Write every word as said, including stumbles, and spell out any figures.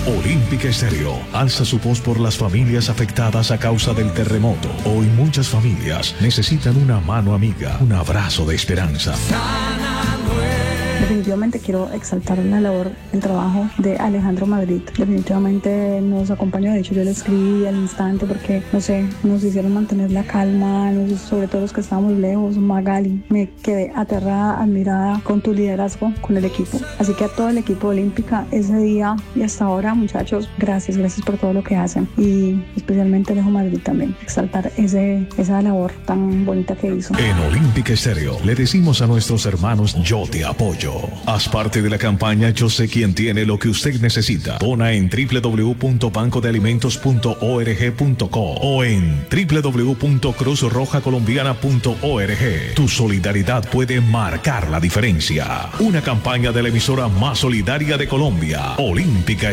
Olímpica Estéreo alza su voz por las familias afectadas a causa del terremoto. Hoy muchas familias necesitan una mano amiga, un abrazo de esperanza. Definitivamente quiero exaltar la labor, el trabajo de Alejandro Madrid. Definitivamente nos acompañó. De hecho, yo le escribí al instante porque, no sé, nos hicieron mantener la calma, nos, sobre todo los que estábamos lejos. Magali, me quedé aterrada, admirada con tu liderazgo, con el equipo. Así que a todo el equipo Olímpica, ese día y hasta ahora, muchachos, gracias, gracias por todo lo que hacen. Y especialmente Alejo Madrid también, exaltar ese, esa labor tan bonita que hizo. En Olímpica Estéreo le decimos a nuestros hermanos: yo te apoyo. Haz parte de la campaña Yo sé quién tiene lo que usted necesita. Dona en doble u doble u doble u punto banco de alimentos punto org punto co o en doble u doble u doble u punto cruz roja colombiana punto org. Tu solidaridad puede marcar la diferencia. Una campaña de la emisora más solidaria de Colombia, Olímpica